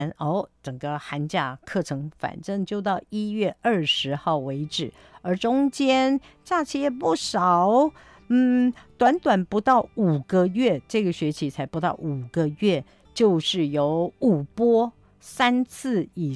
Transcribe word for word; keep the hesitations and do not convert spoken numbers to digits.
哦，整个寒假课程反正就到一月二十号为止，而中间假期也不少，嗯，短短不到五个月，这个学期才不到五个月，就是有五波三次以